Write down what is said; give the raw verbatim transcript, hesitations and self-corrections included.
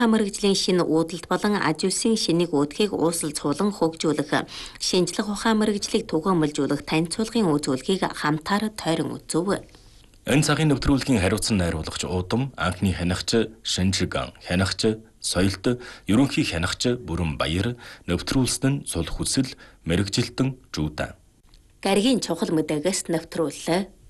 Мэргэжлийн шинэ үүдэлт болон аж үсийн шинийг үүдхийг уусал цуулан хөгжүүлэх, шинжлэх ухаан мэргэжлийг түгээмэлжүүлэх танилцуулгын үзүүлгийг хамтаар тойрон үзв. Энэ цагийн нэвтрүүлгийн хариуцсан найруулагч Удам, анхны хянагч Шинжиган, хянагч Соёлт, ерөнхий хянагч Бүрэн Баяр, нэвтрүүлсэн нь Сул Хүсэл, мэргэжилтэн Жуудан. Гаригийн чухал мэдээгээс нэвтрүүллээ.